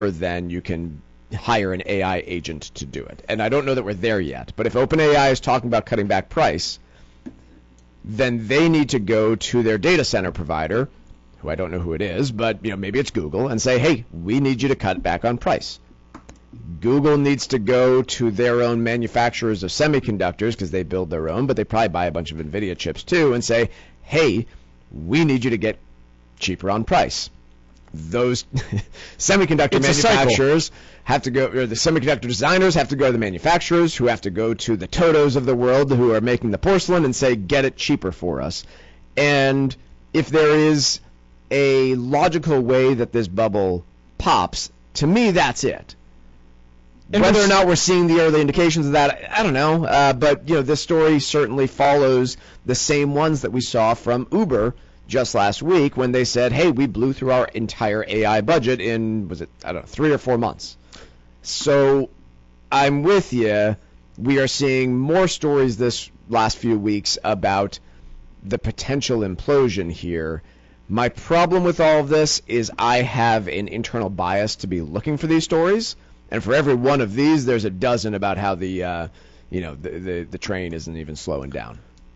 then you can hire an AI agent to do it. And I don't know that we're there yet. But if OpenAI is talking about cutting back price, then they need to go to their data center provider, who I don't know who it is, but maybe it's Google, and say, hey, we need you to cut back on price. Google needs to go to their own manufacturers of semiconductors, because they build their own, but they probably buy a bunch of NVIDIA chips too, and say, hey, we need you to get cheaper on price. Those semiconductor manufacturers have to go, or the semiconductor designers have to go to the manufacturers, who have to go to the Totos of the world who are making the porcelain and say, get it cheaper for us. And if there is a logical way that this bubble pops, to me, that's it. And whether or not we're seeing the early indications of that, I don't know. But this story certainly follows the same ones that we saw from Uber just last week, when they said, hey, we blew through our entire AI budget in, 3 or 4 months. So I'm with you. We are seeing more stories this last few weeks about the potential implosion here. My problem with all of this is I have an internal bias to be looking for these stories. And for every one of these, there's a dozen about how the train isn't even slowing down.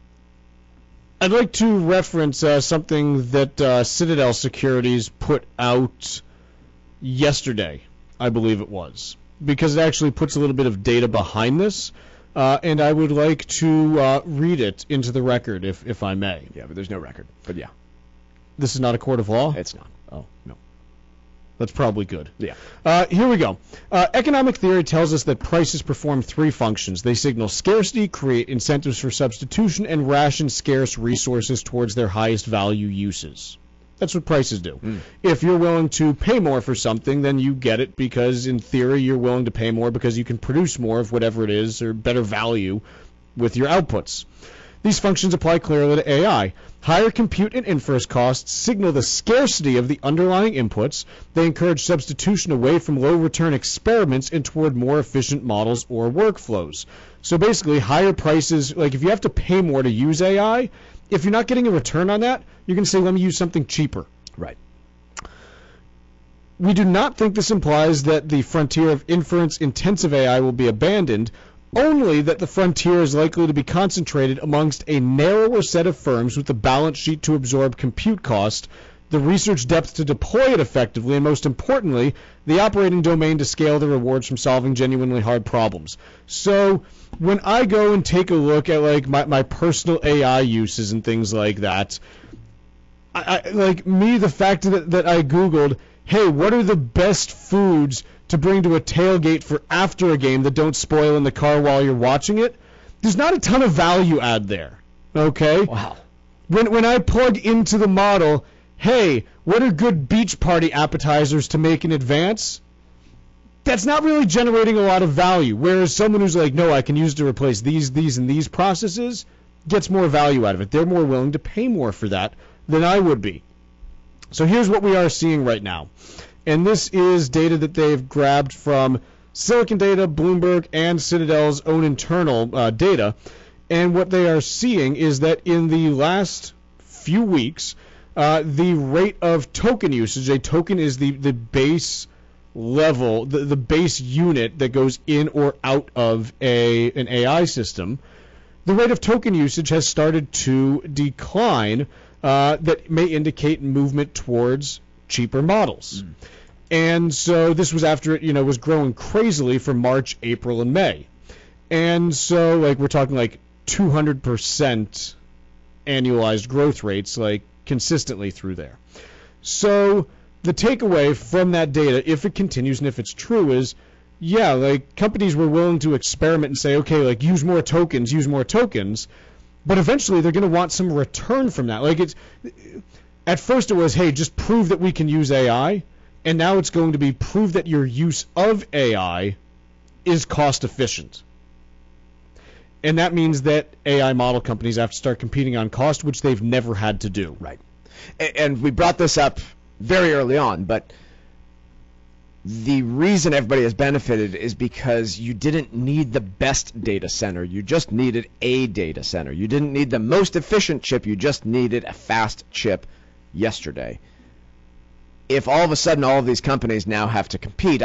I'd like to reference something that Citadel Securities put out yesterday, I believe it was, because it actually puts a little bit of data behind this, and I would like to read it into the record, if I may. Yeah, but there's no record. But yeah. This is not a court of law? It's not. Oh. No. That's probably good. Yeah. Here we go. Economic theory tells us that prices perform 3 functions. They signal scarcity, create incentives for substitution, and ration scarce resources towards their highest value uses. That's what prices do. If you're willing to pay more for something, then you get it because, in theory, you're willing to pay more because you can produce more of whatever it is or better value with your outputs. These functions apply clearly to AI. Higher compute and inference costs signal the scarcity of the underlying inputs. They encourage substitution away from low-return experiments and toward more efficient models or workflows. So basically, higher prices, like if you have to pay more to use AI, if you're not getting a return on that, you're going to say, let me use something cheaper. Right. We do not think this implies that the frontier of inference-intensive AI will be abandoned, only that the frontier is likely to be concentrated amongst a narrower set of firms with the balance sheet to absorb compute cost, the research depth to deploy it effectively, and most importantly, the operating domain to scale the rewards from solving genuinely hard problems. So when I go and take a look at like my personal AI uses and things like that, the fact that I Googled, hey, what are the best foods to bring to a tailgate for after a game that don't spoil in the car while you're watching it, there's not a ton of value add there. Okay? Wow. When I plug into the model, hey, what are good beach party appetizers to make in advance? That's not really generating a lot of value. Whereas someone who's like, no, I can use to replace these, and these processes, gets more value out of it. They're more willing to pay more for that than I would be. So here's what we are seeing right now. And this is data that they've grabbed from Silicon Data, Bloomberg, and Citadel's own internal data. And what they are seeing is that in the last few weeks, the rate of token usage, a token is the base level, the base unit that goes in or out of an AI system, the rate of token usage has started to decline. That may indicate movement towards cheaper models. And so this was after it, was growing crazily for March, April, and May. And so, we're talking 200% annualized growth rates, consistently through there. So the takeaway from that data, if it continues and if it's true, is, companies were willing to experiment and say, okay, use more tokens, but eventually they're going to want some return from that. At first it was, hey, just prove that we can use AI. And now it's going to be prove that your use of AI is cost efficient. And that means that AI model companies have to start competing on cost, which they've never had to do. Right. And we brought this up very early on, but the reason everybody has benefited is because you didn't need the best data center. You just needed a data center. You didn't need the most efficient chip. You just needed a fast chip yesterday. if all of a sudden all of these companies now have to compete,